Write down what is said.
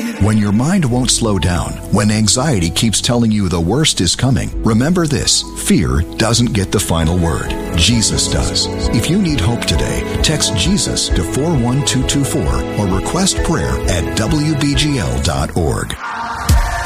When your mind won't slow down, when anxiety keeps telling you the worst is coming, remember this: fear doesn't get the final word. Jesus does. If you need hope today, text Jesus to 41224 or request prayer at WBGL.org.